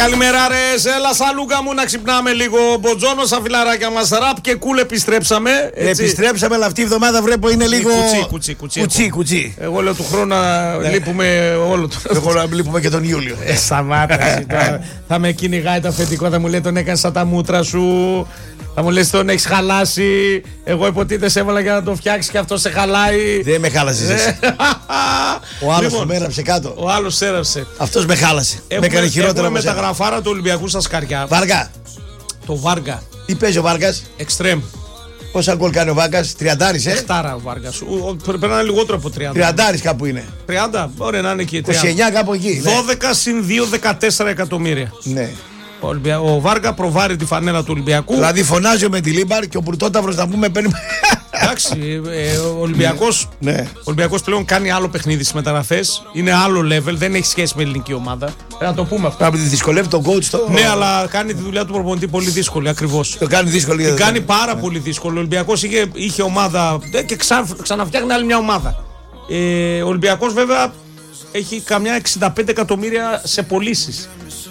καλημέρα ρε, έλα σαλούκα μου να ξυπνάμε λίγο. Μποτζόνο στα φιλαράκια μας, ραπ και κούλ επιστρέψαμε. Επιστρέψαμε, αλλά αυτή η εβδομάδα βλέπω είναι λίγο κουτσί. Εγώ λέω του χρόνου να λείπουμε όλο το. Εγώ να λείπουμε και τον Ιούλιο. Σταμάτα. Θα με κυνηγάει το αφεντικό, θα μου λέει τον έκανες σαν τα μούτρα σου. Θα μου λες τον έχεις χαλάσει. Εγώ υποτίθεται σε έβαλα για να το φτιάξει και αυτό σε χαλάει. Δεν με χάλασε εσύ. Ο άλλος λοιπόν, με έραψε κάτω. Ο άλλος έραψε. Αυτός με χάλασε. Με έκανε χειρότερα. Έχουμε μεταγραφάρα του Ολυμπιακού στα σκαριά. Βάργα. Το Βάργα. Τι παίζει ο Βάργας? Εξτρέμ. Πόσα γκολ κάνει ο Βάργας? 30, Εκτάρα ο Βάργας. Πρέπει να είναι λιγότερο από 30. 30 κάπου είναι. 30, μπορεί να είναι εκεί. 29 κάπου εκεί. 12 συν 2, 14 εκατομμύρια. Ναι. Ο Βάργα προβάρει τη φανέλα του Ολυμπιακού. Δηλαδή φωνάζει ο Μεντιλίμπαρ και ο Πουρτόταυρος να πούμε παίρνει. Εντάξει, ο Ολυμπιακός πλέον κάνει άλλο παιχνίδι στις μεταγραφές. Είναι άλλο level, δεν έχει σχέση με ελληνική ομάδα. Να το πούμε αυτό. Να δυσκολεύει τον coach το. Ναι, αλλά κάνει τη δουλειά του προπονητή πολύ δύσκολη, ακριβώς. Το κάνει δύσκολη. Την κάνει πάρα πολύ δύσκολη. Ο Ολυμπιακός είχε ομάδα και ξαναφτιάχνει άλλη μια ομάδα. Ο Ολυμπιακός βέβαια έχει καμιά 65 εκατομμύρια σε πωλήσεις.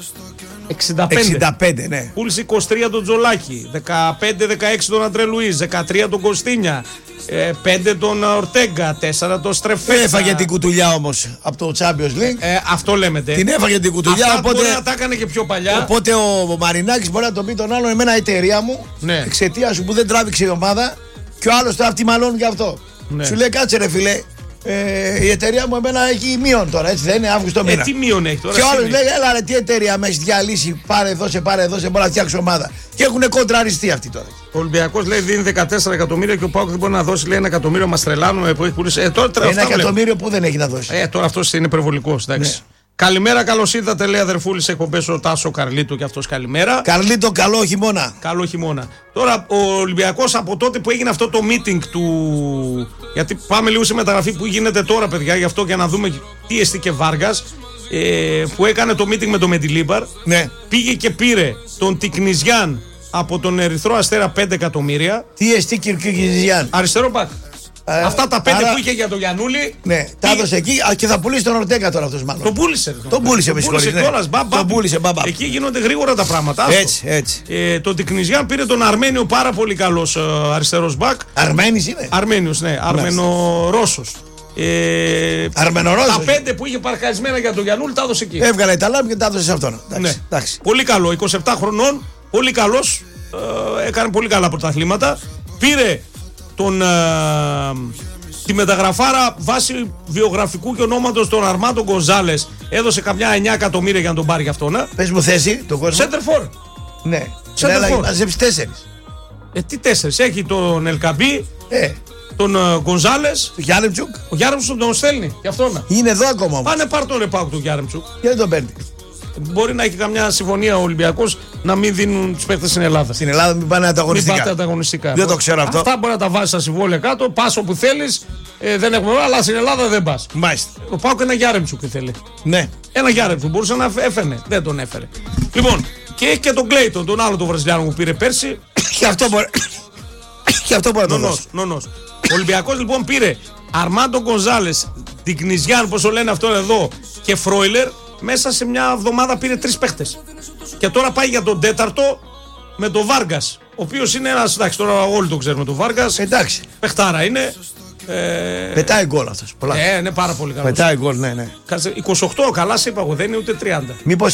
65, ναι. Πούλησε 23 τον Τζολάκη, 15-16 τον Αντρέ Λουίς, 13 τον Κωστίνια, 5 τον Ορτέγκα, 4 τον Στρεφέτσα. Έφαγε την κουτουλιά όμως από το Champions League. Αυτό λέμε. Την έφαγε την κουτουλιά. Αυτά οπότε μπορεί να τα έκανε και πιο παλιά. Οπότε ο Μαρινάκης μπορεί να τον πει τον άλλον: εμένα η εταιρεία μου, ναι, εξαιτία σου που δεν τράβηξε η ομάδα, και ο άλλος το αυτιμαλώνει γι' αυτό. Ναι. Σου λέει: κάτσε ρε φίλε. Η εταιρεία μου εμένα έχει μείον τώρα, έτσι δεν είναι? Αύγουστο μήνα. Τι μείον έχει τώρα? Και όλος λέει: έλα ρε, τι εταιρεία με έχει διαλύσει, πάρε δώσε, μπορώ να φτιάξω ομάδα. Και έχουν κοντραριστεί αυτοί τώρα. Ο Ολυμπιακός λέει δίνει 14 εκατομμύρια και ο ΠΑΟΚ δεν μπορεί να δώσει, λέει, 1 εκατομμύριο. Μας τρελάνουμε που έχει πουλήσει. 1 εκατομμύριο που δεν έχει να δώσει. Τώρα αυτός είναι υπερβολικός, εντάξει. Ναι. Καλημέρα, καλώς ήρθατε, λέει αδερφούλη σε εκπομπές ο Τάσο Καρλίτο και αυτός καλημέρα. Καρλίτο, καλό χειμώνα. Καλό χειμώνα. Τώρα ο Ολυμπιακός από τότε που έγινε αυτό το meeting του. Γιατί πάμε λίγο σε μεταγραφή που γίνεται τώρα, παιδιά, γι' αυτό για να δούμε τι εστί Βάργας. Που έκανε το meeting με τον Μεντιλίμπαρ. Ναι. Πήγε και πήρε τον Τικνιζιάν από τον Ερυθρό Αστέρα 5 εκατομμύρια. Τι εστί Τικνιζιάν? Αριστερό μπακ. Αυτά τα 5 που είχε για τον Γιαννούλη. Ναι, τα έδωσε εκεί και θα πουλήσει τον Ορτέγκα τώρα αυτός μάλλον. Τον πούλησε. Τον πούλησε, με συγχωρείτε. Τον πούλησε, μπαμπά. Εκεί γίνονται γρήγορα τα πράγματα. Έτσι. Τον Τικνιζιάν πήρε τον Αρμένιο, πάρα πολύ καλός αριστερός μπακ. Αρμένης είναι. Αρμένιος, ναι. Αρμενορώσος. Αρμενορώσος. Τα 5 που είχε παρκαρισμένα για τον Γιαννούλη τα έδωσε εκεί. Έβγαλε τα λάμπη και τα έδωσε σε αυτόν. Ναι. Πολύ καλό, 27 χρονών. Πολύ καλός. Έκανε πολύ καλά πρωταθλήματα. Πήρε τη μεταγραφάρα βάσει βιογραφικού και ονόματος των Αρμάντο Γκονζάλες. Έδωσε καμιά 9 εκατομμύρια για να τον πάρει γι' αυτό. Πες μου θέση, τον κόσμο. Σέντερφορ. Ναι. Σέντερφορ. Μαζέψει 4. Τι 4? Έχει τον Ελκαμπή, τον Γκονζάλες. Τον Γιάρεμτσουκ. Ο Γιάρεμτσουκ τον στέλνει γι' αυτό. Είναι εδώ ακόμα όμως. Πάνε πάρ' τον ΕΠΑΟΚ του Γιάρεμτσουκ. Γιατί δεν τον παίρνει? Μπορεί να έχει καμιά συμφωνία ο Ολυμπιακός να μην δίνουν τους παίκτες στην Ελλάδα. Στην Ελλάδα μην πάνε ανταγωνιστικά. Δεν το ξέρω αυτό. Αυτά μπορεί να τα βάζεις στα συμβόλαια κάτω, πας όπου θέλεις. Δεν έχουμε όλα, αλλά στην Ελλάδα δεν πας. Μάλιστα. Ο ΠΑΟΚ ένα Γιάρεμτσουκ θέλει. Ναι. Ένα Γιάρεμτσουκ μπορούσε να έφερνε. Δεν τον έφερε. Λοιπόν, και έχει και τον Κλέιτον, τον άλλο τον Βραζιλιάνο που πήρε πέρσι. Και αυτό μπορεί. Και αυτό μπορεί να το δώσει. Ο Ολυμπιακός λοιπόν πήρε Αρμάντο Γκονζάλες, Τικνιζιάν, πώς το λένε αυτόν εδώ, και Φρόιλερ. Μέσα σε μια εβδομάδα πήρε 3 παίχτες. Και τώρα πάει για τον 4ο με τον Βάργας. Ο οποίος είναι ένας. Εντάξει, τώρα όλοι το ξέρουμε τον Βάργας. Εντάξει. Παιχτάρα είναι. Πετάει γκολ αυτός. Είναι πάρα πολύ καλός. Πετάει γκολ, ναι. 28, καλά σε είπα εγώ, δεν είναι ούτε 30.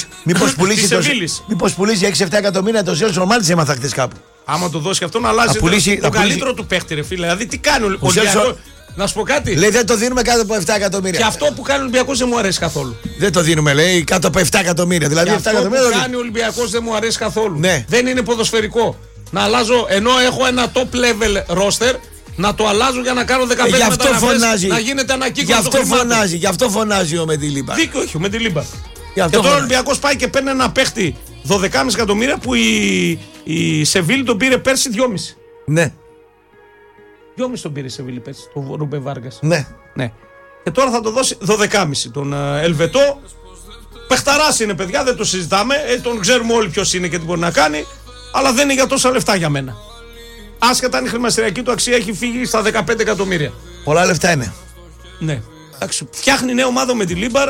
Μήπως πουλήσει 6-7 εκατομμύρια το Ζέλσον Μάλτης, έμαθα χτες κάπου. Άμα το δώσει αυτό να αλλάζει το καλύτερο του παίχτη, ρε φίλε. Δηλαδή τι κάνει ο Ολυμπιακός. Να σου πω κάτι. Λέει δεν το δίνουμε κάτω από 7 εκατομμύρια. Και αυτό που κάνει ο Ολυμπιακός δεν μου αρέσει καθόλου. Δεν το δίνουμε, λέει, κάτω από 7 εκατομμύρια. Δηλαδή 7 εκατομμύρια. Αυτό που κάνει ο Ολυμπιακός δεν μου αρέσει καθόλου. Ναι. Δεν είναι ποδοσφαιρικό. Να αλλάζω, ενώ έχω ένα top level roster, να το αλλάζω για να κάνω 15 μεταγραφές, να γίνεται ανακύκλωση των χρημάτων. Γι' αυτό φωνάζει ο Μεντιλίμπαρ. Δίκιο έχει ο Μεντιλίμπαρ. Και τώρα ο Ολυμπιακός πάει και παίρνει ένα παίχτη 12,5 εκατομμύρια που η Σεβίλη τον πήρε πέρσι 2,5. Ναι. 2,5 τον πήρε η Σεβίλη πέρσι, τον Ρούμπε Βάργας. Ναι. Και τώρα θα το δώσει 12,5 τον Ελβετό. Παιχταράς είναι, παιδιά, δεν το συζητάμε. Τον ξέρουμε όλοι ποιος είναι και τι μπορεί να κάνει. Αλλά δεν είναι για τόσα λεφτά για μένα. Άσχετα αν η χρηματιστηριακή του αξία έχει φύγει στα 15 εκατομμύρια. Πολλά λεφτά είναι. Ναι. Εντάξει, φτιάχνει νέα ομάδα με τη Λίμπαρ.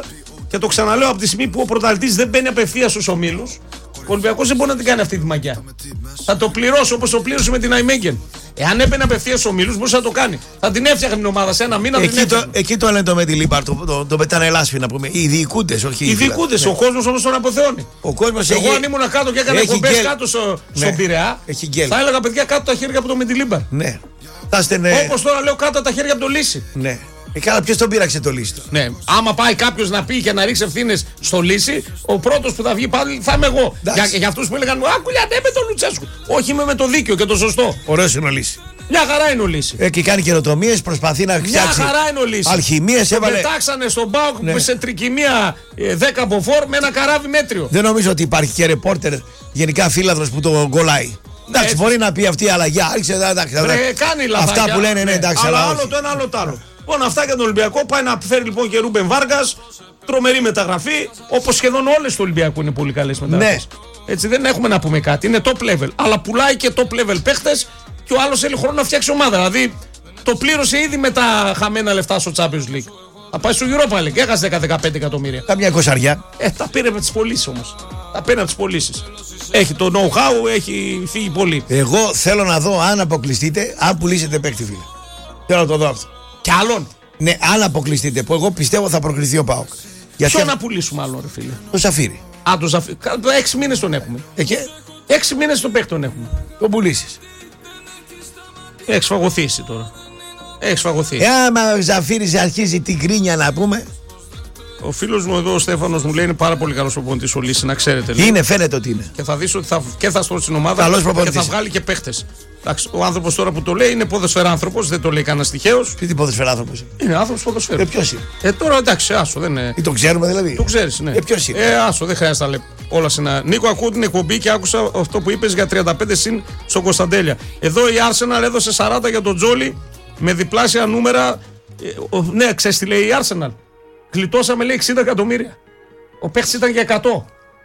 Και το ξαναλέω, από τη στιγμή που ο πρωταθλητής δεν μπαίνει απευθείας στους ομίλους, ο Ολυμπιακός δεν μπορεί να την κάνει αυτή τη μαγιά. Θα το πληρώσει όπως το πλήρωσε με την Αϊμέγγεν. Εάν έμπαινε απευθείας στους ομίλους, μπορούσε να το κάνει. Θα την έφτιαχνε την ομάδα σε ένα μήνα. Εκεί το λένε το Μεντιλίμπαρ, το πετάνε ελάσφι να πούμε. Οι διοικούντες, όχι οι διοικούντες. Ο κόσμος όμως τον αποθεώνει. Εγώ αν ήμουν κάτω και έκανα εκπομπές κάτω στον Πειραιά, θα έλεγα παιδιά κάτω τα χέρια από το Μεντιλίμπαρ. Ναι. Όπως τώρα λέω κάτω τα χέρια από το Λύση. Ναι. Καλά, ποιος τον πείραξε το Λύση. Ναι. Άμα πάει κάποιος να πει και να ρίξει ευθύνες στο Λύση, ο πρώτος που θα βγει πάλι θα είμαι εγώ. Για αυτούς που έλεγαν Άκουλιανέ με τον Λουτσέσκου. Όχι, είμαι με το δίκιο και το σωστό. Ωραίος είναι ο Λύση. Μια χαρά είναι ο Λύση. Και κάνει καινοτομίες, προσπαθεί να φτιάξει. Μια χαρά είναι ο Λύση. Αλχημίες έβαλε. Πετάξανε στον ΠΑΟΚ σε τρικυμία 10 μποφόρ με ένα καράβι μέτριο. Δεν νομίζω ότι υπάρχει και ρεπόρτερ γενικά φίλαδρος που το γκολάει. Εντάξει, μπορεί να πει αυτή η αλλαγή. Κάνει λαθάκια. Αυτά που λένε, ναι, εντάξει. Αλλά άλλο το ένα, άλλο το άλλο. Λοιπόν, αυτά για τον Ολυμπιακό. Πάει να φέρει λοιπόν και Ρούμπεν Βάργας. Τρομερή μεταγραφή. Όπως σχεδόν όλες του Ολυμπιακού είναι πολύ καλές μεταγραφές. Ναι. Έτσι δεν έχουμε να πούμε κάτι. Είναι top level. Αλλά πουλάει και top level παίχτες. Και ο άλλος θέλει χρόνο να φτιάξει ομάδα. Δηλαδή το πλήρωσε ήδη με τα χαμένα λεφτά στο Champions League. Θα πάει στο Europa League. Έχασε 10-15 εκατομμύρια. Κάμια κοσαριά. Τα πήρε με τις πωλήσεις όμως. Τα πήρε από τις πωλήσεις. Έχει το know-how, έχει φύγει πολύ. Εγώ θέλω να δω αν αποκλειστείτε, αν πουλήσετε παίκτη, φίλε. Θέλω να το δω αυτό. Κι άλλον. Ναι, αν αποκλειστείτε, που εγώ πιστεύω θα προκριθεί ο ΠΑΟΚ. Ποιο να πουλήσουμε άλλο, ρε φίλε. Το Σαφίρι. Το Σαφίρι. 6 μήνες τον έχουμε. 6 μήνες τον παίκτη τον έχουμε. Τον πουλήσεις. Έχεις φαγωθεί εσύ τώρα. Έχεις φαγωθεί. Άμα ο Ζαφίρης αρχίζει την κρίνια να πούμε. Ο φίλος μου εδώ, ο Στέφανος, μου λέει είναι πάρα πολύ καλός προπονητής ο Λύση, να ξέρετε. Είναι, φαίνεται ότι είναι. Και θα δεις ότι θα στρώσει την ομάδα καλός και θα βγάλει και παίχτες. Ο άνθρωπος τώρα που το λέει είναι ποδοσφαιράνθρωπος, δεν το λέει κανένας τυχαίος. Τι ποδοσφαιράνθρωπος είναι. Είναι άνθρωπος ποδοσφαίρου. Ποιος είναι. Τώρα εντάξει, άσο δεν είναι. Το ξέρουμε δηλαδή. Το ξέρεις, ναι. Ποιος είναι. Άσο, δεν χρειάζεται να λέει όλα σε ένα. Νίκο, ακούω την εκπομπή και άκουσα αυτό που είπες για 35 συν στον Κωνσταντέλια. Εδώ η Arsenal έδωσε 40 για τον Τζόλι με διπλάσια νούμερα. Ναι, ξέρεις τι λέει η Arsenal. Γλιτώσαμε λέει 60 εκατομμύρια. Ο παίχτης ήταν για 100.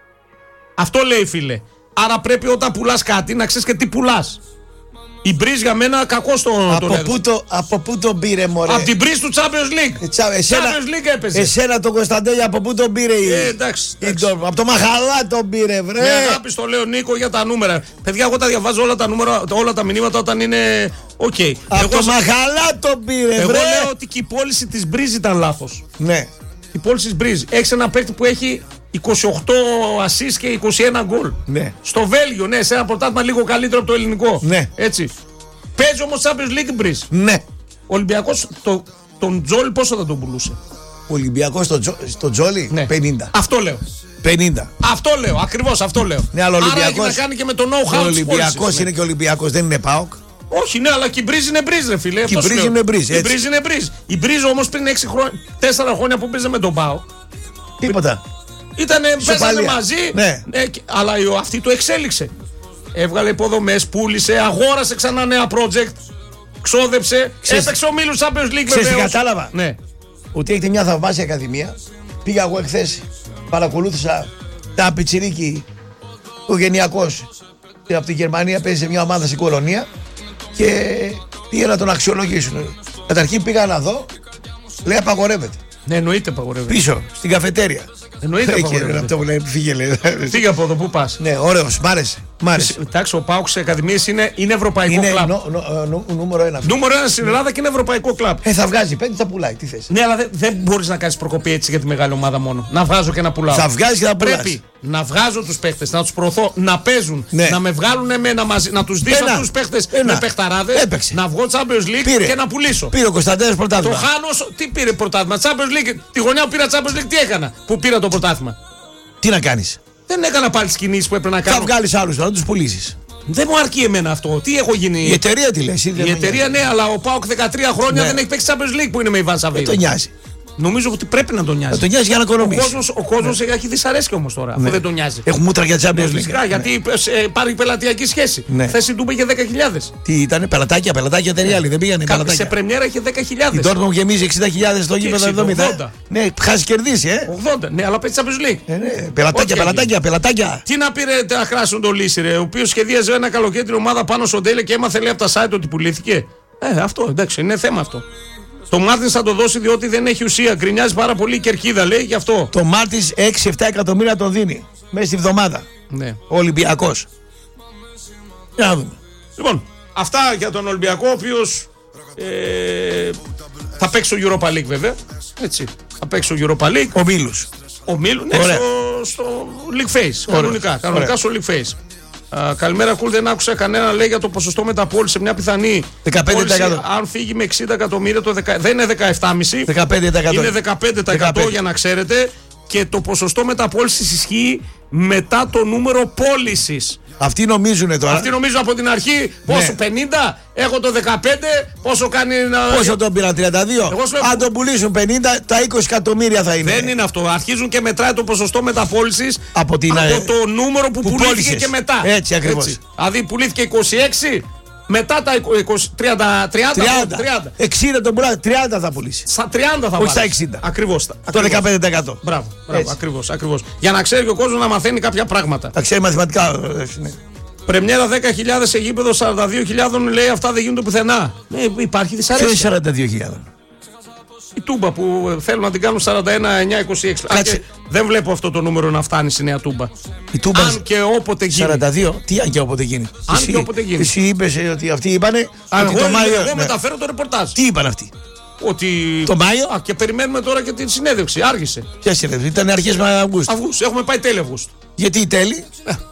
Αυτό λέει φίλε. Άρα πρέπει όταν πουλάς κάτι να ξέρεις και τι πουλάς. Η Μπριζ για μένα κακό τον από πού τον πήρε μωρέ. Από την Μπριζ του Champions League. Champions League έπαιζε. Εσένα τον Κωνσταντέλια από πού τον πήρε. Εντάξει. Από το Μαχαλά τον πήρε βρε. Με αγάπη στο λέω Νίκο για τα νούμερα. Παιδιά εγώ τα διαβάζω όλα τα νούμερα, όλα τα μηνύματα όταν είναι ok. Από το Μαχαλά τον πήρε βρε. Εγώ λέω ότι και η πώληση της Μπριζ ήταν λάθος. Ναι. Η πώληση της Μπριζ. Έχεις ένα παίκτη που έχει 28 assist και 21 γκολ. Ναι. Στο Βέλγιο, ναι, σε ένα πρωτάθλημα λίγο καλύτερο από το ελληνικό. Ναι. Έτσι. Παίζει όμως Champions League Μπριζ. Ναι. Ο Ολυμπιακός τον Τζόλι πόσο θα τον πουλούσε. Ο Ολυμπιακός στο Τζόλι, ναι. 50. Αυτό λέω. 50. Αυτό λέω, ακριβώς αυτό λέω. Ναι, αλλά άρα έχει να κάνει και με το know-how. Ο Ολυμπιακός είναι και Ολυμπιακός, δεν είναι ΠΑΟΚ. Όχι, ναι, αλλά και η Μπριζ είναι Μπριζ, ρε φίλε. Και η Μπριζ είναι Μπριζ. Η Μπριζ είναι Μπριζ. Η Μπριζ όμως πριν 4 χρόνια που παίζε με τον ΠΑΟΚ. Τίποτα. Παίζανε μαζί, ναι. Αλλά αυτή το εξέλιξε. Έβγαλε υποδομές, πούλησε, αγόρασε ξανά νέα project, ξόδεψε, έπαιξε ο Μίλους Champions League βεβαίως. Κατάλαβα. Ναι. Ότι έχετε μια θαυμάσια ακαδημία. Πήγα εγώ εχθές, παρακολούθησα τα πιτσιρίκι οικογενειακός από τη Γερμανία, παίζει σε μια ομάδα στην Κολονία και πήγα να τον αξιολογήσουν. Καταρχήν πήγα να δω, λέει απαγορεύεται. Ναι, εννοείται απαγορεύεται. Πίσω, στην καφετέρια. Εννοείται απαγορεύεται. Αυτό που λέει, φύγε από εδώ, πού πας. Ναι, ωραίος, μ' άρεσε. Εντάξει, ο ΠΑΟΚ σε ακαδημίες είναι ευρωπαϊκό κλαμπ. Νούμερο 1. Νούμερο 1 στην Ελλάδα και είναι ευρωπαϊκό κλαμπ. Θα βγάζει 5, θα πουλάει. Τι θες. Ναι, αλλά δεν μπορείς να κάνεις προκοπή έτσι για τη μεγάλη ομάδα μόνο. Να βγάζω και να πουλάω. Θα βγάζει και να πουλάς. Πρέπει να βγάζω τους παίχτες, να τους προωθώ, να παίζουν, ναι. Να με βγάλουν εμένα μαζί, να τους δείσω αυτούς τους παίχτες με παιχταράδες, να βγω Champions League και να πουλήσω. Πήρε ο Κωνσταντέλιας πρωτάθλημα. Το Χάνος, τι πήρε πρωτάθλημα. Champions League, τη γωνιά που πήρα Champions League, τι έκανα που πήρα το πρωτάθλημα. Τι να κάνεις. Δεν έκανα πάλι τις κινήσεις που έπρεπε να κάνω. Θα βγάλεις άλλους τώρα, να τους πουλήσεις. Δεν μου αρκεί εμένα αυτό. Τι έχω γίνει. Η εταιρεία τι λες. Η εταιρεία ναι, αλλά ο ΠΑΟΚ 13 χρόνια δεν έχει παίξει Champions League που είναι με Ιβάν Σαββίδη. Δεν τον νοιάζει. Νομίζω ότι πρέπει να τον νοιάζει. Να τον νοιάζει για να οικονομήσει. Ο κόσμος έχει δυσαρέσκεια όμως τώρα. Αφού δεν τον νοιάζει. Έχουν μούτρα για Champions League. Φυσικά, γιατί υπάρχει πελατειακή σχέση. Χθες η Ντούμπε είχε 10.000. Τι ήταν, πελατάκια εταιρεία άλλη. Δεν πήγανε πελατάκια. Σε πρεμιέρα είχε 10.000. Η Dortmund γεμίζει 60.000 στο γήπεδο 70. Ναι, χάσει κερδίσει, 80. Ναι, αλλά παίζει Champions League. Πελατάκια. Τι να πήρε να κράσουν το Λύση, ρε, ο οποίος σχεδίαζε ένα καλοκαίρι ομάδα πάνω στον Τέλε και έμαθε λέει από τα site ότι πουλήθηκε. Αυτό εντάξει, είναι θέμα αυτό. Το Μάρτινς θα το δώσει διότι δεν έχει ουσία. Γκρινιάζει πάρα πολύ η κερκίδα, λέει, γι' αυτό. Το Μάρτινς 6-7 εκατομμύρια τον δίνει μέσα στη βδομάδα. Ναι. Ο Ολυμπιακός. Για να δούμε. Λοιπόν, αυτά για τον Ολυμπιακό, ο οποίος θα παίξει στο Europa League βέβαια. Έτσι. Θα παίξει στο Europa League. Ο Μίλους. Ο Μίλου, ναι, στο League Phase. Κανονικά στο League Phase. Καλημέρα, Κουλ. Δεν άκουσα κανένα λέει για το ποσοστό μεταπώληση σε μια πιθανή 15%. Αν φύγει με 60 εκατομμύρια, δεν είναι 17,5%. 15%. Είναι 15% για να ξέρετε. Και το ποσοστό μεταπώλησης ισχύει μετά το νούμερο πώλησης. Αυτοί νομίζουν τώρα. Αυτοί νομίζουν από την αρχή πόσο, 50, έχω το 15, πόσο κάνει. Πόσο τον πήραν, 32. Αν τον πουλήσουν 50, τα 20 εκατομμύρια θα είναι. Δεν είναι αυτό. Αρχίζουν και μετράει το ποσοστό μεταπώλησης από το νούμερο που πουλήθηκε και μετά. Έτσι ακριβώς. Δηλαδή πουλήθηκε 26. Μετά τα 30. 60 τον πουλάει, 30 θα πουλήσει. Στα 30 θα όχι βάλει. στα 60. Ακριβώς. Το 15%. Μπράβο. Ακριβώς. Για να ξέρει και ο κόσμος να μαθαίνει κάποια πράγματα. Τα ξέρει μαθηματικά. Πρεμιέρα 10.000 σε γήπεδο 42.000, λέει αυτά δεν γίνονται πουθενά. Υπάρχει δυσαρέσκεια. Ποιο 42.000. Η Τούμπα που θέλουν να την κάνουν 41.926. Δεν βλέπω αυτό το νούμερο να φτάνει στη Νέα Τούμπα. Η Τούμπα αν και όποτε γίνει. 42, τι αν και όποτε γίνει. Αν και όποτε γίνει. Εσύ είπες ότι αυτοί είπανε. Εγώ μεταφέρω το ρεπορτάζ. Τι είπαν αυτοί. Ότι. Το Μάιο. Και περιμένουμε τώρα και τη συνέντευξη. Άργησε. Ποια συνέντευξη, ήταν αρχές Αυγούστου. Έχουμε πάει τέλη Αυγούστου. Γιατί τέλη.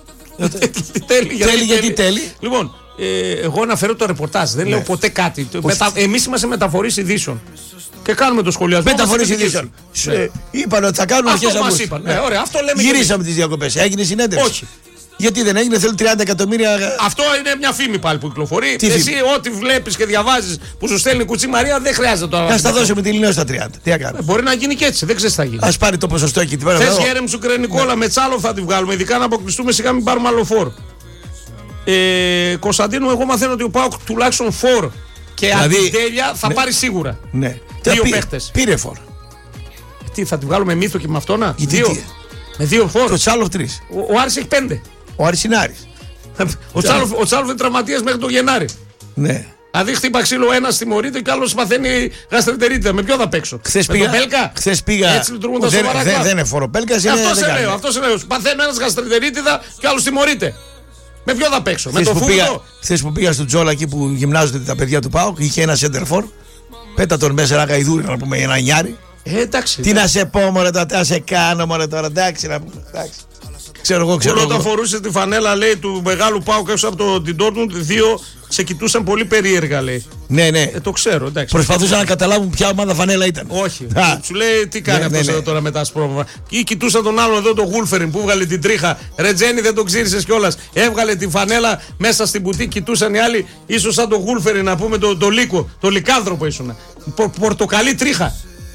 Γιατί τέλη. Λοιπόν, εγώ αναφέρω το ρεπορτάζ. Δεν λέω ποτέ κάτι. Εμείς είμαστε μεταφορείς ειδήσεων. Και κάνουμε το σχολιασμό. Μεταφορείς ειδήσεων. Είπαν ότι θα κάνουν αρχές Αυγούστου. Αυτό μας είπαν. Ωραία, αυτό λέμε. Γυρίσαμε τις διακοπές. Έγινε συνέντευξη. Όχι. Γιατί δεν έγινε, θέλει 30 εκατομμύρια. Αυτό είναι μια φήμη πάλι που κυκλοφορεί. Εσύ, ό,τι βλέπεις και διαβάζεις που σου στέλνει Κουτσή Μαρία, δεν χρειάζεται τώρα. Να στα δώσουμε τη Λινέο στα 30. Τι έκανε. Μπορεί να γίνει και έτσι, δεν ξέρεις τι θα γίνει. Ας πάρει το ποσοστό εκεί την πέρα. Θες Γέρεμ σου Κρενικόλα, με Τσάλοφ θα τη βγάλουμε. Ειδικά να αποκλειστούμε σιγά μην πάρουμε άλλο φόρ. Κωνσταντίνου, εγώ μαθαίνω ότι ο Πάοκ τουλάχιστον φόρ και αντιτέλεια θα πάρει σίγουρα. Ναι. Δύο παίχτες. Πήρε φόρ. Τι θα τη βγάλουμε μύθο και με αυτόνα. Δύο. Με δύο φόρ. Το Τσάλοφ 3. Ο Άρης έχει 5. Ο Άρης είναι Άρης. Ο Τσάλοφ είναι τραυματίας μέχρι τον Γενάρη. Ναι. Δηλαδή χτύπα ξύλο ένας τιμωρείται και άλλος παθαίνει γαστρεντερίτιδα. Με ποιο θα παίξω. Χθες πήγα. Έτσι λειτουργούν τα σοβαρά κλαμπ. Δεν είναι φοροπέλκα. Αυτό σε λέω. Παθαίνει ένας γαστρεντερίτιδα και άλλος τιμωρείται. Με ποιο θα παίξω. Με το φούτο. Χθες που πήγα στο Τζόλα εκεί που γυμνάζονται τα παιδιά του ΠΑΟΚ, είχε ένα σέντερφορ. Πέτα τον μέσα ένα γαϊδούρι να πούμε ένα νιάρι. Εντάξει. Τι να σε πω μωρέ τώρα, τι να σε κάνω μωρέ τώρα, εντάξει να πούμε. Ξέρω εγώ. Όταν φορούσε τη φανέλα, λέει, του μεγάλου ΠΑΟΚ έξω από την Ντόρτμουντ, δύο σε κοιτούσαν πολύ περίεργα, λέει. Ναι. Το ξέρω, εντάξει. Προσπαθούσαν να καταλάβουν ποια ομάδα φανέλα ήταν. Όχι. Σου λέει τι κάνει αυτό εδώ τώρα μετά σπρώμα. Ή κοιτούσαν τον άλλον εδώ, τον Γούλφεριν που έβγαλε την τρίχα. Ρετζένι δεν τον ξύρισες κιόλας. Έβγαλε τη φανέλα μέσα στην πουτή. Κοιτούσαν οι άλλοι, ίσως σαν τον Γούλφεριν να πούμε το λύκο. Το λυκάνθρωπο ήσουν. Πορτοκαλί τρίχα.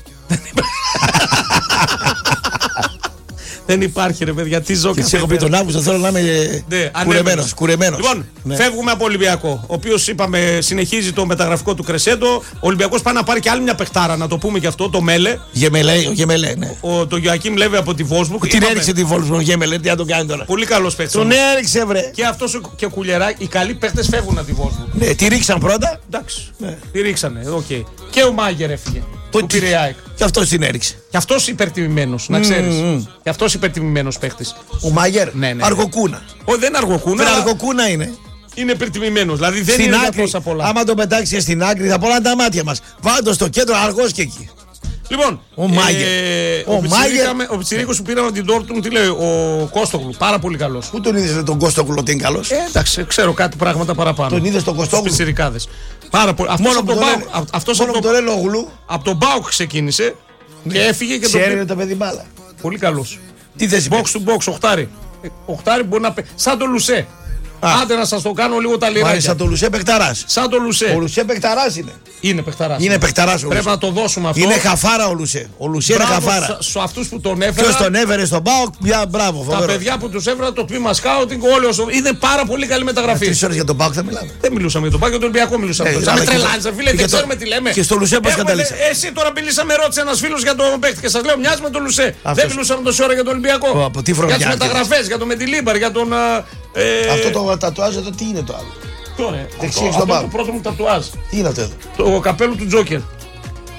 Δεν υπάρχει ρε παιδιά, τι ζω. Και της έχω πει τον Αύγουστο, θέλω να είμαι κουρεμένος. Λοιπόν, φεύγουμε από Ολυμπιακό, ο οποίος είπαμε συνεχίζει το μεταγραφικό του Κρεσέντο. Ο Ολυμπιακός πάει να πάρει και άλλη μια παιχτάρα, να το πούμε και αυτό, το Μέλε. Γεμελέ, ναι. Το Γιωακίμ Λέβε από τη Βόλσμπουργκ. Την έριξε τη Βόλσμπουργκ, Γεμελέ, τι να το κάνει τώρα. Πολύ καλός παίκτης. Τον έριξε, βρε. Και αυτός και ο Κουλιεράκη, οι καλοί παίκτες φεύγουν από τη Βόλσμπουργκ. Ναι, τη ρίξαν πρώτα. Εντάξει. Τη ρίξανε, οκ. Και ο Μάγερ έφυγε. Του πήρε η ΑΕΚ. Και αυτός την έριξε. Και αυτός υπερτιμημένος, να ξέρεις. Και αυτός υπερτιμημένος παίχτης. Ο Μάγερ, αργοκούνα. Όχι, δεν είναι αργοκούνα. Αργοκούνα είναι. Είναι υπερτιμημένος. Δηλαδή δεν είναι για τόσα πολλά. Άμα τον πετάξει στην άκρη θα πονάνε τα μάτια μας. Βάλτε στο κέντρο, αργός και εκεί. Λοιπόν, ο Μάγερ. Ο Πιτσιρίκος που πήραμε από την Ντόρτμουντ, τι λέει, ο Κόστογλου. Πάρα πολύ καλός. Πού τον είδες τον Κόστογλου ότι είναι καλός. Εντάξει, ξέρω κάτι πράγματα παραπάνω. Τον είδες τον Κόστογλου. Πιτσιρικάδες. Πάρα πολύ. Αυτός από τον ΠΑΟΚ ξεκίνησε και έφυγε και ξέρει το παιδί μπάλα. Πολύ καλός. Τι θες box to box, οχτάρι. Οχτάρι μπορεί να πει. Σαν το Λουσέ. Άντε να σας το κάνω λίγο τα λιράκια. Σαν το Λουσέ παιχταράς. Σαν το Λουσέ. Ο Λουσέ παιχταράς είναι. Είναι παιχταράς. Είναι παιχταράς ο Λουσέ. Πρέπει να το δώσουμε αυτό. Είναι χαφάρα ο Λουσέ. Ο Λουσέ είναι χαφάρα. Σε αυτούς που τον έφεραν. Ποιος τον έφερε στον ΠΑΟΚ, μπράβο. Τα παιδιά που τους έφεραν, το τμήμα σκάουτινγκ, όλοι όσο. Είναι πάρα πολύ καλή μεταγραφή. 3 ώρες για τον ΠΑΟΚ θα μιλάμε. Δεν μιλούσαμε για τον ΠΑΟΚ, για τον Ολυμπιακό μιλούσαμε. Με τρελάνιζε, φίλε, δεν ξέρουμε τι λέμε. Και στο Λουσέ πώς καταλήξαμε. Εσύ τώρα μιλήσαμε, ρώτησε ένας φίλος για τον παίκτη και σας λέω μοιάζει με τον Λουσέ. Δεν μιλούσαμε τόση ώρα για τον Ολυμπιακό. Για τις μεταγραφές, για τον Μεντιλίμπαρ, για τον. Αυτό το τατουάζ εδώ τι είναι το άλλο. Αυτό το πρώτο μου τατουάζ. Τι είναι αυτό εδώ. Το καπέλο του Τζόκερ.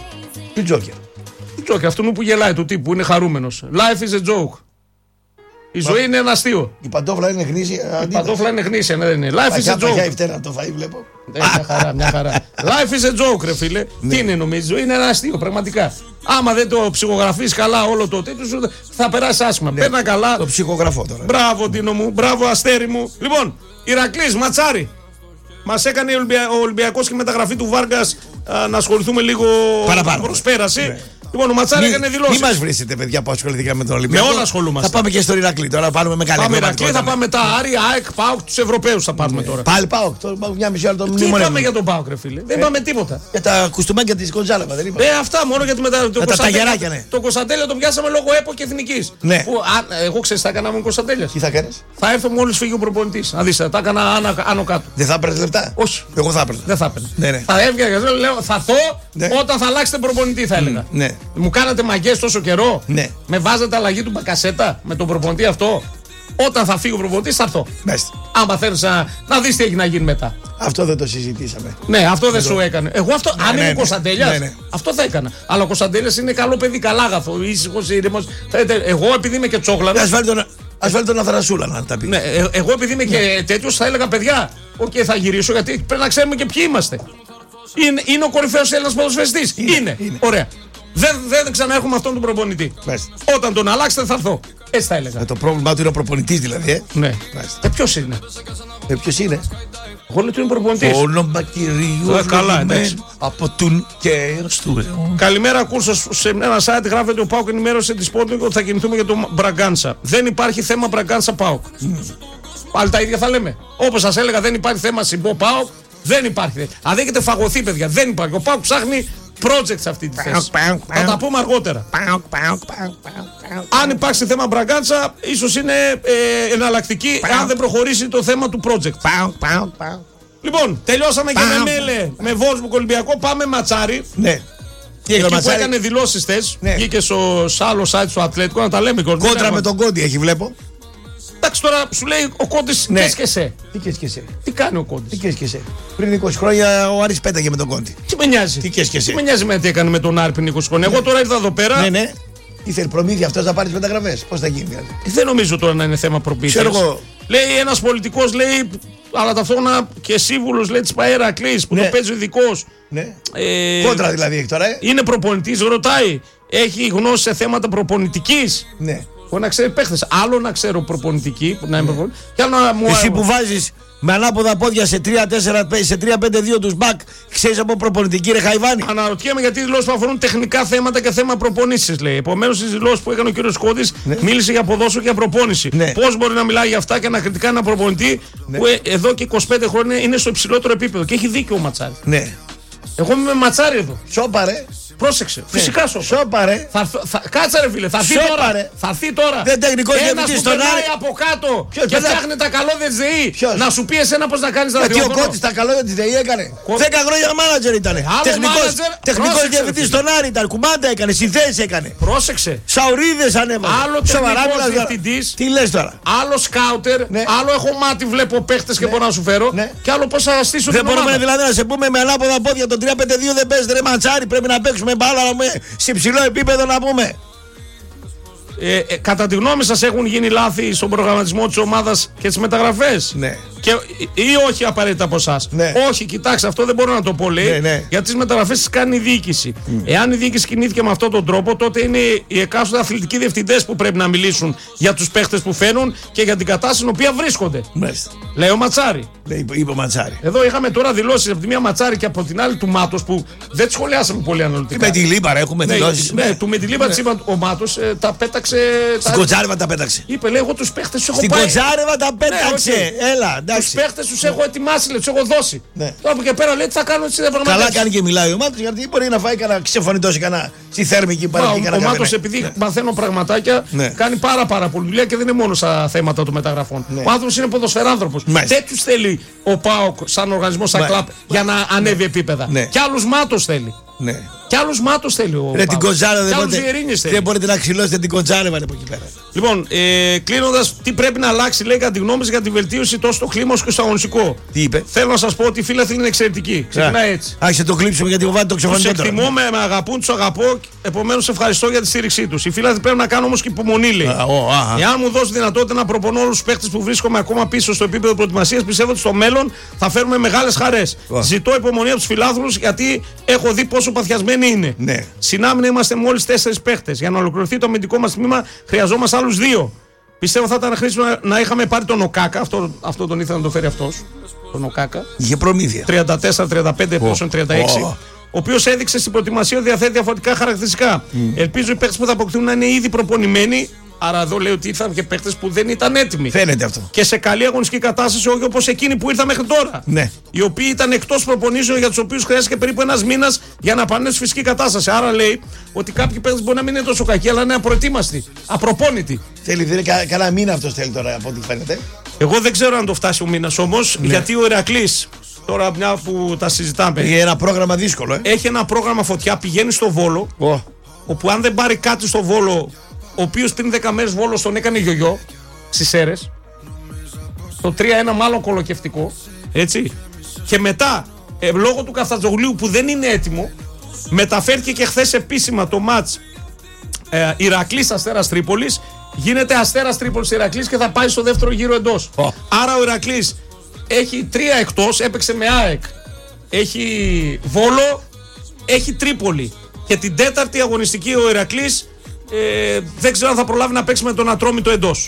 Τι Τζόκερ. Τζόκερ, αυτού που γελάει, του τύπου, είναι χαρούμενος. Life is a joke. Η ζωή είναι ένα αστείο. Η παντόφλα είναι γνήσια. Η παντόφλα είναι γνήσια, ναι, δεν είναι. Life is a joke. Παχιά φταίνα το φαΐ βλέπω. Μια χαρά. Life is a joke, ρε φίλε. Τι είναι, νομίζεις, η ζωή είναι ένα αστείο, πραγματικά. Άμα δεν το ψυχογραφείς καλά όλο το τέτοιο σου, θα περάσει άσχημα. Παίρνα καλά. Το ψυχογραφώ τώρα. Μπράβο, Τίνο μου, μπράβο, αστέρι μου. Λοιπόν, Ηρακλής, Ματσάρι. Μας έκανε ο Ολυμπιακός και η μεταγραφή του Βάργκας να ασχοληθούμε λίγο παραπάνω. Προσπέραση. Ναι. Λοιπόν, ο Ματσάρι έκανε δηλώσεις. Μην μας βρίσετε, παιδιά, που ασχοληθήκαμε με τον Ολυμπιακό. Με όλα ασχολούμαστε. Θα πάμε και στο Ηρακλή τώρα, πάρουμε με καλή Πάμε Ηρακλή, θα πάμε μετά Άρη, ΑΕΚ, ΠΑΟΚ, τους Ευρωπαίους θα πάρουμε τώρα. Πάλι ΠΑΟΚ, μια μισή ώρα το Τι είπαμε για τον ΠΑΟΚ, ρε φίλε. Δεν είπαμε τίποτα. Για τα κουστούμάκια της Γκοντζάλαβα, δεν είπαμε. Αυτά μόνο γιατί μετά τα γεράκια, ναι. Το Κωνσταντέλια το πιάσαμε λόγω ΕΠΟ και Εθνικής. Ναι. Εγώ ξέρεις τι θα έκανα με τον Κωνσταντέλια. Τι θα κάνεις? Θα έρθω μόλις φύγει ο προπονητής. Να δεις, τα έκανα άνω κάτω. Δεν θα έπαιρνες λεπτά? Όχι. Εγώ θα έπαιρνα. Δεν θα έπαιρνα. Ναι. Θα έβγαινε, λέω, θα έρθω όταν θα αλλάξετε προπονητή, θα έλεγα. Ναι. Μου κάνατε μαγκές τόσο καιρό. Ναι. Με βάζετε αλλαγή του Μπακασέτα με τον προπονητή αυτό. Όταν θα φύγει ο προπονητής θα έρθω. Άμα θέλεις να δεις τι έχει να γίνει μετά. Αυτό δεν το συζητήσαμε. Ναι, αυτό δεν σου έκανε. Εγώ αυτό, αν ήμουν Κωνσταντέλιας, ναι. αυτό θα έκανα. Αλλά ο Κωνσταντέλιας είναι καλό παιδί, καλάγαθο, ήσυχος, ήρεμος. Εγώ επειδή είμαι και τσόκλαρο. Ας βάλει τον Αθανασούλα να τα πει. Ναι, εγώ επειδή είμαι και τέτοιος θα έλεγα παιδιά, θα γυρίσω γιατί πρέπει να ξέρουμε και ποιοι είμαστε. Είναι ο κορυφαίος Έλληνας ποδοσφαιριστής. Είναι. Ωραία. Δεν ξαναέχουμε αυτόν τον προπονητή. Όταν τον αλλάξετε θα έρθω. Έτσι θα έλεγα. Το πρόβλημά του είναι ο προπονητής δηλαδή. Ναι. Ποιος είναι? Ποιος είναι? Εγώ λέω ότι είναι προπονητής. Όνομα κυρίως καλά, εντάξει. από τον κέρος του αιώνα. Καλημέρα, Κούρσος. Σε ένα site γράφεται ο ΠΑΟΚ ενημέρωσε τη Sporting ότι θα κινηθούμε για τον Μπραγκάνσα. Δεν υπάρχει θέμα Μπραγκάνσα ΠΑΟΚ. Πάλι τα ίδια θα λέμε. Όπως σας έλεγα, δεν υπάρχει θέμα Συμπό ΠΑΟΚ. Δεν υπάρχει. Αν έχετε φαγωθεί, παιδιά, δεν υπάρχει. Ο ΠΑΟΚ ψάχνει project σε αυτή τη θέση. Θα τα πούμε αργότερα. Αν υπάρξει θέμα Μπραγκάντσα, ίσως είναι εναλλακτική αν δεν προχωρήσει το θέμα του project. Λοιπόν, τελειώσαμε και με Μέλε, με Βόλσμπουργκ Ολυμπιακό. Πάμε Ματσάρι. Ναι. Εκεί που έκανε δηλώσεις χθες, βγήκε στο άλλο site του Ατλέτικο να τα λέμε. Κόντρα με τον Κόντι έχει, βλέπω. Εντάξει, τώρα σου λέει ο Κόντις και εσέ. Τι και εσέ. Τι κάνει ο Κόντις? Τι και εσέ. Πριν 20 χρόνια ο Άρης πέταγε με τον Κόντι. Τι με νοιάζει? Τι και εσέ. Τι με νοιάζει με τι έκανε με τον Άρη πριν 20 χρόνια. Εγώ τώρα ήρθα εδώ πέρα. Ναι. Ήθελε προμήθεια αυτό να πάρει μεταγραφές. Πώς θα γίνει δηλαδή? Δεν νομίζω τώρα να είναι θέμα προμήθειας. Λέει ένας πολιτικός, λέει, αλλά ταυτόχρονα και σύμβουλος, λέει, της Παέρακλης που το παίζει ο ειδικός. Ναι. Κόντρα δηλαδή έχει τώρα. Είναι προπονητής, ρωτάει. Έχει γνώση σε θέματα προπονητικής. Ναι. Μπορεί να ξέρει παίχτες. Άλλο να ξέρω προπονητική, να είμαι προπονητική. Εσύ που βάζεις με ανάποδα πόδια σε 3-5-2 τους μπακ, ξέρεις από προπονητική, ρε Χαϊβάνη. Αναρωτιέμαι γιατί δηλώσεις που αφορούν τεχνικά θέματα και θέμα προπονήσεις, λέει. Επομένως, στις δηλώσεις που έκανε ο κύριος Κόντης, μίλησε για ποδόσφαιρο και για προπόνηση. Ναι. Πώς μπορεί να μιλάει για αυτά και να κριτικά ένα προπονητή που εδώ και 25 χρόνια είναι στο υψηλότερο επίπεδο. Και έχει δίκιο ο Ματσάρι. Ναι. Εγώ είμαι με Ματσάρι εδώ. Σώπαρε. Πρόσεξε. Φυσικά σώπα. Σώπαρε. Κάτσε ρε φίλε. Θα έρθει τώρα. Δεν τεχνικός διευθυντής στον Άρη. Από κάτω και φτιάχνει τα καλώδια της ΔΕΗ. Να σου πει εσένα πώς να κάνεις τα ραδιόφωνο. Γιατί ο Κώτης τα καλώδια της ΔΕΗ έκανε. 10 χρόνια μάνατζερ ήταν. Τεχνικός διευθυντής στον Άρη ήταν. Κουμάντα έκανε. Συνθέσεις έκανε. Πρόσεξε. Σαουρίδες ανέβαλε. Άλλο τεχνικός διευθυντής. Τι λες τώρα? Άλλο σκάουτερ. Άλλο έχω μάτι, βλέπω παίχτες και μπορώ να σου φέρω. Και άλλο πώς θα στήσω την ομάδα. Δεν μπορούμε δηλαδή να σε πούμε με ανάποδα πόδια το 3-5-2 δεν παίζεται ρε Ματσάρι. Πρέπει να παίξουμε μπάλα σε υψηλό επίπεδο να πούμε. Κατά τη γνώμη σας έχουν γίνει λάθη στον προγραμματισμό της ομάδας και τις μεταγραφές? Ναι. Ή όχι απαραίτητα από εσάς? Ναι. Όχι, κοιτάξτε, αυτό δεν μπορώ να το πω, λέει. Ναι. Γιατί τις μεταγραφές τις κάνει η διοίκηση. Εάν η διοίκηση κινήθηκε με αυτόν τον τρόπο, τότε είναι οι εκάστοτε αθλητικοί διευθυντές που πρέπει να μιλήσουν για τους παίχτες που φέρνουν και για την κατάσταση στην οποία βρίσκονται. Μάλιστα. Λέει ο Ματσάρι. Είπε ο Ματσάρι. Εδώ είχαμε τώρα δηλώσεις από τη μία Ματσάρι και από την άλλη του Μάτος που δεν τις σχολιάσαμε πολύ αναλυτικά. Με τη Λίμπαρα έχουμε δηλώσεις. Ναι, με τη Λίμπαρα είπαν ο Μάτος τα πέταξε. Στην Κοτσάρεβα τα πέταξε. Είπε, λέει, εγώ τους παίχτες τους έχω πάει. Στην Κοτσάρεβα τα πέταξε. Έλα, εντάξει. Τους παίχτες τους έχω ετοιμάσει, λέει, τους έχω δώσει. Τώρα από και πέρα λέει τι θα κάνουν τις διαπραγματεύσεις. Καλά κάνει και μιλάει ο Μάτος γιατί μπορεί να φάει κανένα ξεφωνητός ή κανένα στη θέρμικη παραγωγή. Ο Μάτος επειδή μαθαίνω πραγματάκια κάνει πάρα πολύ δουλειά και δεν είναι μόνο στα θέματα των μεταγραφών. Ο άνθρωπος είναι ποδοσφαιράνθρωπος. Τέτοιους θέλει ο ΠΑΟΚ σαν οργανισμό, σαν κλαμπ για να ανέβει επίπεδα. Και άλλους Μάτος θέλει. Ναι. Κι άλλος Μάτος θέλει ο Ρε την Κοντζάρεβα δεν μπορείτε να ξυλώσετε την Κοντζάρεβα από εκεί πέρα. Λοιπόν, κλείνοντας, τι πρέπει να αλλάξει, λέει, κατά τη γνώμη σας, για τη βελτίωση τόσο στο κλίμα όσο και στο αγωνιστικό. Τι είπε? Θέλω να σας πω ότι οι φίλαθλοι είναι εξαιρετικοί. Ξεκινάει έτσι. Άρχισε το κλείψιμο γιατί φοβάται το ξεφωνητό. Τους εκτιμώ, με αγαπούν, τους αγαπώ. Επομένως, ευχαριστώ για τη στήριξή τους. Οι φίλαθλοι πρέπει να κάνουν όμως και υπομονή, λέει. Εάν μου δώσει δυνατότητα να προπονώ όλους τους παίχτες που βρίσκομαι ακόμα πίσω στο επίπεδο προετοιμασίας, πιστεύω ότι στο μέλλον θα φέρουμε μεγάλες χαρές. Ζητώ υπομονή από τους φιλάθλους, γιατί έχω δει πόσο παθιασμένοι είναι. Ναι. Συνάμυνα είμαστε μόλις 4 παίχτες. Για να ολοκληρωθεί το αμυντικό μας τμήμα, χρειαζόμαστε άλλους 2. Πιστεύω θα ήταν χρήσιμο να είχαμε πάρει τον Οκάκα. Αυτό τον ήθελε να το φέρει αυτός. Τον Οκάκα. Είχε προμήθεια. 34-35, πόσο 36. Ο οποίος έδειξε στην προετοιμασία ότι διαθέτει διαφορετικά χαρακτηριστικά. Ελπίζω οι παίχτες που θα αποκτούν να είναι ήδη προπονημένοι. Άρα εδώ λέει ότι ήρθαν και παίχτες που δεν ήταν έτοιμοι. Φαίνεται αυτό. Και σε καλή αγωνιστική κατάσταση, όχι όπως εκείνοι που ήρθαν μέχρι τώρα. Ναι. Οι οποίοι ήταν εκτός προπονήσεων, για τους οποίους χρειάστηκε περίπου ένας μήνας για να επανέλθουν στη φυσική κατάσταση. Άρα λέει ότι κάποιοι παίχτες μπορεί να μην είναι τόσο κακοί, αλλά είναι απροετοίμαστοι, απροπόνητοι. Θέλει κανένα μήνα αυτό θέλει τώρα από ό,τι φαίνεται. Εγώ δεν ξέρω αν το φτάσει ο μήνας όμως, γιατί ο Ηρακλής, τώρα μια που τα συζητάμε. Έχει ένα πρόγραμμα δύσκολο, Έχει ένα πρόγραμμα φωτιά, πηγαίνει στο Βόλο. Όπου αν δεν πάρει κάτι στο Βόλο, ο οποίος πριν 10 μέρες Βόλος τον έκανε γιογιό στις Σέρρες. Το 3-1 μάλλον κολοκευτικό. Έτσι. Και μετά, λόγω του Καφτατζογλίου που δεν είναι έτοιμο, μεταφέρθηκε και χθες επίσημα το μάτς Ηρακλής Αστέρας Τρίπολης. Γίνεται Αστέρας Τρίπολης Ηρακλής και θα πάει στο δεύτερο γύρο εντός. Άρα ο Ηρακλής έχει 3 εκτός, έπαιξε με ΑΕΚ. Έχει Βόλο, έχει Τρίπολη. Και την τέταρτη αγωνιστική ο Ηρακλής δεν ξέρω αν θα προλάβει να παίξει με τον Ατρόμητο εντός.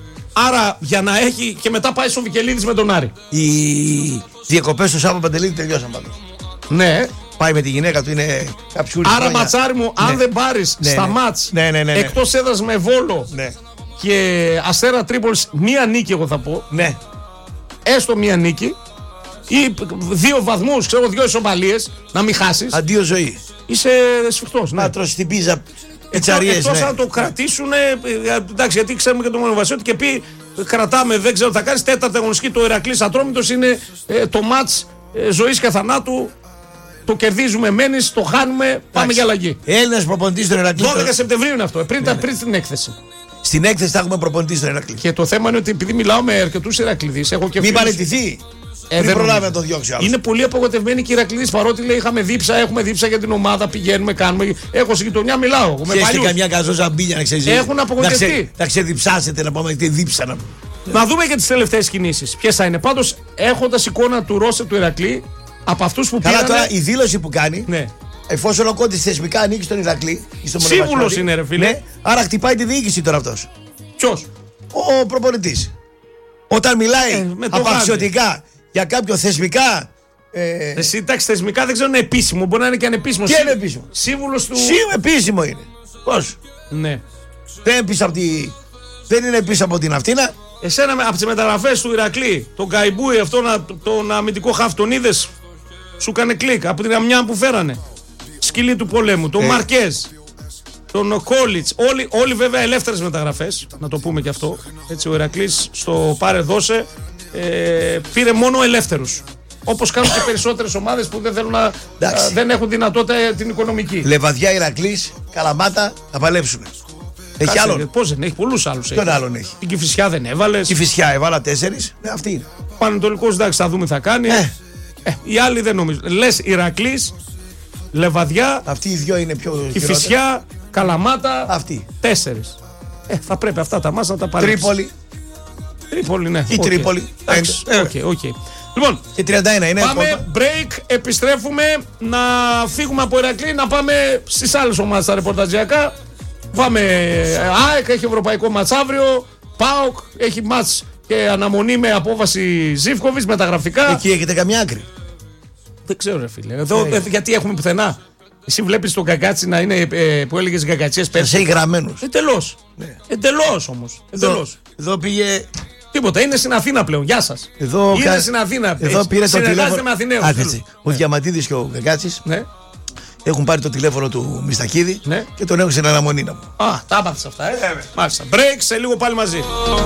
Άρα για να έχει και μετά πάει στο Βικελίδης με τον Άρη. Οι διακοπές του Σάββα Παντελίδη τελειώσαν πάντως. Ναι. Πάει με τη γυναίκα του, είναι καψούρι. Άρα ματσάρι μου, αν δεν πάρεις στα μάτς εκτός έδρας με Βόλο και Αστέρα Τρίπολης μία νίκη, εγώ θα πω. Ναι. Έστω μία νίκη ή 2 βαθμούς, ξέρω, 2 ισοπαλίες, να μην χάσεις. Αντίο ζωή. Είσαι σφιχτός. Να τρώσει την πίζα. Εκτός αν το κρατήσουν, εντάξει, γιατί ξέρουμε και το Μονοβασιώτη και πει κρατάμε, δεν ξέρω, θα κάνεις τέταρτη αγωνιστική. Το Ηρακλής Ατρόμητος είναι το μάτς ζωής και θανάτου. Το κερδίζουμε, μένεις, το χάνουμε, πάμε για αλλαγή. Έλληνας προπονητής στον Ηρακλή. 12 Σεπτεμβρίου είναι αυτό, πριν την έκθεση. Στην έκθεση θα έχουμε προπονητή στον Ηρακλή. Και το θέμα είναι ότι επειδή μιλάω με αρκετούς Ηρακλήδεις, έχω και μην παραιτηθεί. Μην προλάβει να το διώξει άλλο. Είναι πολύ απογοητευμένοι και οι Ηρακλήδεις, παρότι λέει έχουμε δίψα για την ομάδα, πηγαίνουμε, κάνουμε. Έχω στη γειτονιά, μιλάω. Ξέρετε καμιά καζόζα μπίλια να ξέρει. Έχουν απογοητευτεί. Να ξεδιψάσετε, να πούμε τι δίψα να πούμε. Να δούμε και τις τελευταίες κινήσεις. Ποιες θα είναι. Πάντως, έχοντας εικόνα του ρόστερ του Ηρακλή, από αυτούς που πήραν. Καλά, τώρα η δήλωση που κάνει. Ναι. Εφόσον ο Κόντης θεσμικά ανήκει στον Ηρακλή. Σύμβουλος είναι, ρε φίλε. Ναι, άρα χτυπάει τη διοίκηση τώρα αυτός. Ποιος? Ο προπονητής. Όταν μιλάει απαξιωτικά για κάποιο θεσμικά. Εσύ, εντάξει, θεσμικά δεν ξέρω αν είναι επίσημο. Μπορεί να είναι και ανεπίσημο. Τι είναι επίσημο? Σύμβουλος του. Επίσημο είναι. Πώς? Ναι. Δεν είναι πίσω από την Αυτίνα. Εσένα από τις μεταγραφές του Ηρακλή, τον Καϊμπούι, τον αμυντικό χαφ, τον είδες? Σου έκανε κλικ από την αμιά που φέρανε. Σκυλή του πολέμου. Τον Μαρκέζ. Τον Κόλιτς. Όλοι βέβαια ελεύθερες μεταγραφές. Να το πούμε και αυτό. Έτσι ο Ηρακλής στο πάρε δώσε πήρε μόνο ελεύθερους. Όπως κάνουν και περισσότερες ομάδες που δεν θέλουν δεν έχουν δυνατότητα την οικονομική. Λεβαδιά, Ηρακλής, Καλαμάτα θα παλέψουν. Έχει άλλον. Πώς δεν έχει, πολλούς άλλους. Ποιον άλλον έχει? Την Κηφισιά δεν έβαλες. Κηφισιά έβαλα 4. Ναι, αυτή είναι. Πανετολικός, εντάξει, θα δούμε τι θα κάνει. Οι άλλοι δεν νομίζω. Λες Ηρακλής, Λεβαδιά. Αυτοί οι δυο είναι πιο. Κηφισιά, Καλαμάτα. Αυτοί. 4. Θα πρέπει αυτά τα μάτσα να τα παλέψει. Τρίπολη, ναι. Η Τρίπολη. Οκ. Λοιπόν, και 31 είναι. Πάμε break, επιστρέφουμε να φύγουμε από Ηρακλή, να πάμε στις άλλες ομάδες τα ρεπορταζιακά. Πάμε ΑΕΚ, έχει ευρωπαϊκό μάτς αύριο. ΠΑΟΚ έχει μάτς και αναμονή με απόβαση Ζίβκοβιτς, μεταγραφικά. Εκεί έχετε καμιά άκρη? Δεν ξέρω, ρε φίλε. Εδώ, γιατί έχουμε πουθενά. Εσύ βλέπεις τον Γκαγκάτσι να είναι που έλεγες Γκαγκατσίες πέρσι. Σε γραμμένους. Εντελώς. Εντελώς όμως. Εδώ πήγε. Τίποτα, είναι στην Αθήνα πλέον. Γεια σας. Είναι στην Αθήνα. Εδώ πήρε το τηλέφωνο. Με Αθηναίους. Ο Διαμαντίδης και ο Γκαγκάτσης έχουν πάρει το τηλέφωνο του Μιστακίδη και τον έχουν στην αναμονή να μου. Τα άπαθες αυτά, Μάλιστα. Break, σε λίγο πάλι μαζί.